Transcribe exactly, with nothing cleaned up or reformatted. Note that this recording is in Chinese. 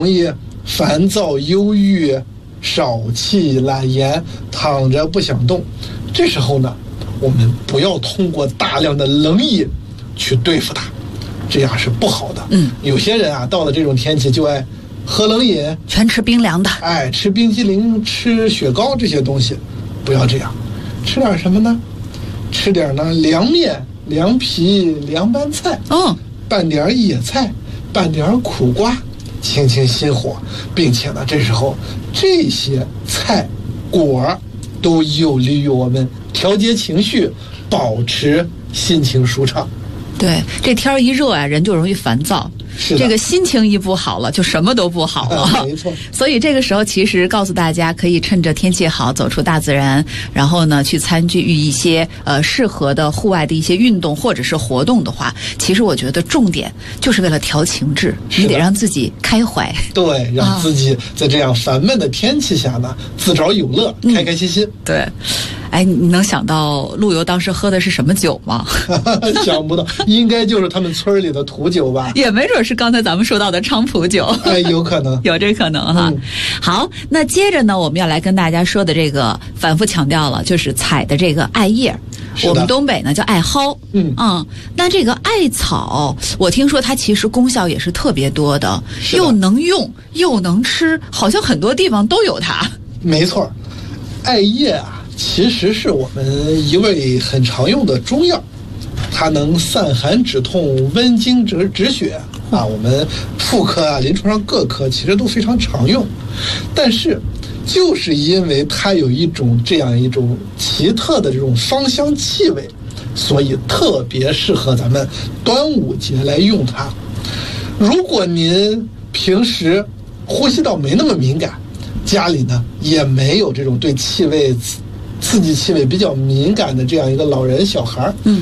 容易烦躁、忧郁、少气、懒言，躺着不想动。这时候呢，我们不要通过大量的冷饮去对付它，这样是不好的。 嗯， 有些人啊，到了这种天气就爱喝冷饮， 全吃冰凉的， 哎，吃冰激凌、吃雪糕这些东西，不要这样。吃点什么呢？吃点呢凉面、凉皮、凉拌菜， 嗯， 拌点野菜，拌点苦瓜，清清心火，并且呢，这时候这些菜果都有利于我们调节情绪，保持心情舒畅。 对，这天儿一热啊，人就容易烦躁。 是的， 这个心情一不好了，就什么都不好了。 没错。 所以这个时候，其实告诉大家，可以趁着天气好，走出大自然，然后呢，去参与一些呃适合的户外的一些运动或者是活动的话，其实我觉得重点就是为了调情志，你得让自己开怀。 对，让自己在这样烦闷的天气下呢，自找有乐， 嗯、 开开心心。 对。哎，你能想到陆游当时喝的是什么酒吗？ 想不到，应该就是他们村里的土酒吧？ 也没准是刚才咱们说到的菖蒲酒。 哎，有可能， 有这可能哈。嗯、好，那接着呢，我们要来跟大家说的这个，反复强调了，就是采的这个艾叶。我们东北呢叫艾蒿。 嗯嗯，那这个艾草，我听说它其实功效也是特别多的， 的又能用又能吃，好像很多地方都有它。 没错，艾叶啊。其实是我们一味很常用的中药，它能散寒止痛、温经止止血啊。我们妇科啊、临床上各科其实都非常常用，但是就是因为它有一种这样一种奇特的这种芳香气味，所以特别适合咱们端午节来用它。如果您平时呼吸道没那么敏感，家里呢也没有这种对气味刺激气味比较敏感的这样一个老人小孩， 嗯。